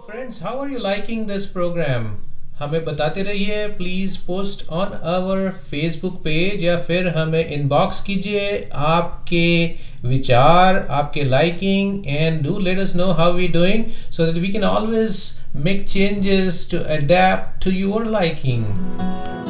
Friends, how are you liking this programme? हमें बताते रहिए, please post on our Facebook page या फिर हमें इनबॉक्स कीजिए आपके विचार, आपके liking, and do let us know how we doing so that we can always make changes to adapt to your liking.